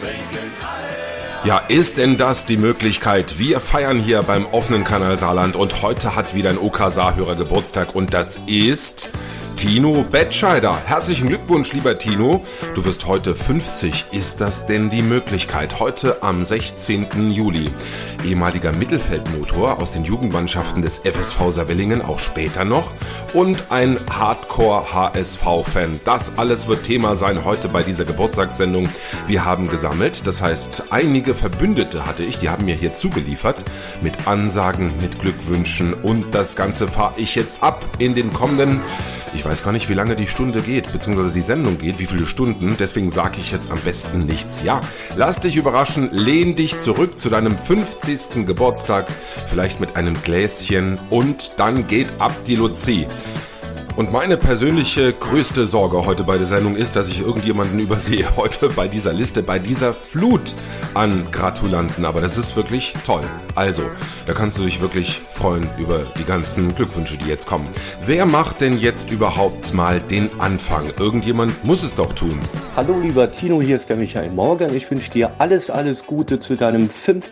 Ja, ist denn das die Möglichkeit? Wir feiern hier beim offenen Kanal Saarland und heute hat wieder ein OK Saarhörer Geburtstag und das ist Tino Bettscheider. Herzlichen Glückwunsch, lieber Tino. Du wirst heute 50. Ist das denn die Möglichkeit? Heute am 16. Juli. Ehemaliger Mittelfeldmotor aus den Jugendmannschaften des FSV Saarwellingen, auch später noch. Und ein Hardcore-HSV-Fan. Das alles wird Thema sein heute bei dieser Geburtstagssendung. Wir haben gesammelt, das heißt, einige Verbündete hatte ich, die haben mir hier zugeliefert. Mit Ansagen, mit Glückwünschen und das Ganze fahre ich jetzt ab in den kommenden... Ich weiß gar nicht, wie lange die Stunde geht, beziehungsweise die Sendung geht, wie viele Stunden, deswegen sage ich jetzt am besten nichts. Ja, lass dich überraschen, lehn dich zurück zu deinem 50. Geburtstag, vielleicht mit einem Gläschen und dann geht ab die Luzi. Und meine persönliche größte Sorge heute bei der Sendung ist, dass ich irgendjemanden übersehe heute bei dieser Liste, bei dieser Flut an Gratulanten. Aber das ist wirklich toll. Also, da kannst du dich wirklich freuen über die ganzen Glückwünsche, die jetzt kommen. Wer macht denn jetzt überhaupt mal den Anfang? Irgendjemand muss es doch tun. Hallo lieber Tino, hier ist der Michael Morgan. Ich wünsche dir alles Gute zu deinem 50.